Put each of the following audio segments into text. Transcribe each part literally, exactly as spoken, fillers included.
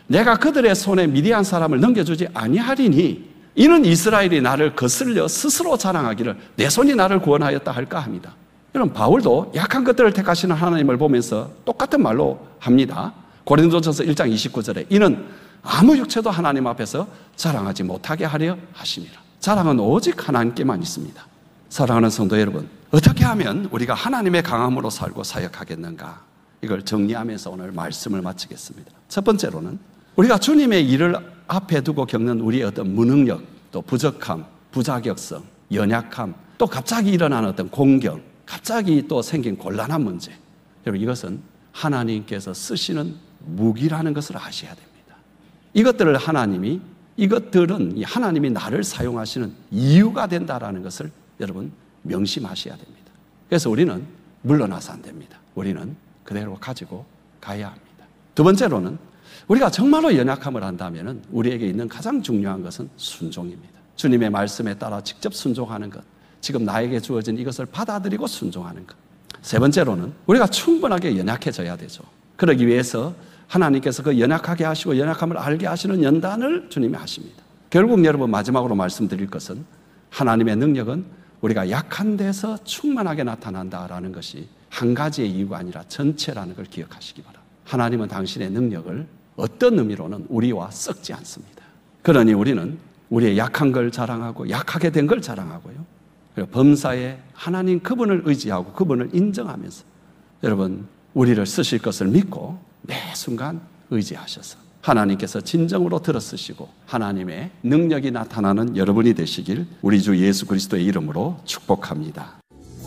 내가 그들의 손에 미디안 사람을 넘겨주지 아니하리니 이는 이스라엘이 나를 거슬려 스스로 자랑하기를 내 손이 나를 구원하였다 할까 합니다. 여러분, 바울도 약한 것들을 택하시는 하나님을 보면서 똑같은 말로 합니다. 고린도전서 일 장 이십구 절에 이는 아무 육체도 하나님 앞에서 자랑하지 못하게 하려 하심이라. 자랑은 오직 하나님께만 있습니다. 사랑하는 성도 여러분, 어떻게 하면 우리가 하나님의 강함으로 살고 사역하겠는가? 이걸 정리하면서 오늘 말씀을 마치겠습니다. 첫 번째로는 우리가 주님의 일을 앞에 두고 겪는 우리의 어떤 무능력, 또 부족함, 부자격성, 연약함, 또 갑자기 일어나는 어떤 공경, 갑자기 또 생긴 곤란한 문제, 여러분, 이것은 하나님께서 쓰시는 무기라는 것을 아셔야 됩니다. 이것들을 하나님이, 이것들은 하나님이 나를 사용하시는 이유가 된다라는 것을 여러분 명심하셔야 됩니다. 그래서 우리는 물러나서 안 됩니다. 우리는 그대로 가지고 가야 합니다. 두 번째로는 우리가 정말로 연약함을 한다면 우리에게 있는 가장 중요한 것은 순종입니다. 주님의 말씀에 따라 직접 순종하는 것, 지금 나에게 주어진 이것을 받아들이고 순종하는 것. 세 번째로는 우리가 충분하게 연약해져야 되죠. 그러기 위해서 하나님께서 그 연약하게 하시고 연약함을 알게 하시는 연단을 주님이 하십니다. 결국 여러분, 마지막으로 말씀드릴 것은 하나님의 능력은 우리가 약한 데서 충만하게 나타난다라는 것이 한 가지의 이유가 아니라 전체라는 걸 기억하시기 바랍니다. 하나님은 당신의 능력을 어떤 의미로는 우리와 섞지 않습니다. 그러니 우리는 우리의 약한 걸 자랑하고 약하게 된 걸 자랑하고요, 그리고 범사에 하나님 그분을 의지하고 그분을 인정하면서 여러분, 우리를 쓰실 것을 믿고 매 순간 의지하셔서 하나님께서 진정으로 들어쓰시고 하나님의 능력이 나타나는 여러분이 되시길 우리 주 예수 그리스도의 이름으로 축복합니다.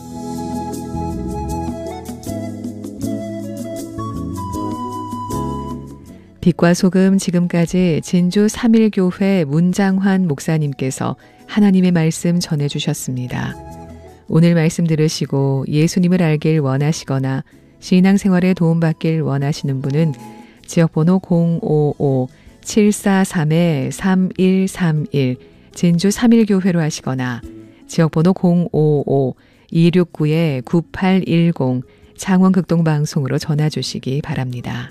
빛과 소금, 지금까지 진주 삼일교회 문장환 목사님께서 하나님의 말씀 전해주셨습니다. 오늘 말씀 들으시고 예수님을 알길 원하시거나 신앙생활에 도움받길 원하시는 분은 지역번호 공오오 칠사삼 삼일삼일 진주 삼일교회로 하시거나 지역번호 공오오 이육구 구팔일공 창원극동방송으로 전화주시기 바랍니다.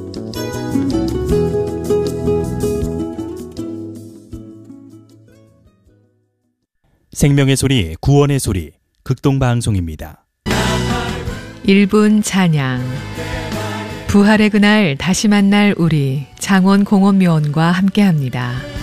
생명의 소리, 구원의 소리, 극동방송입니다. 일 분 찬양. 부활의 그날 다시 만날 우리 장원 공원묘원과 함께합니다.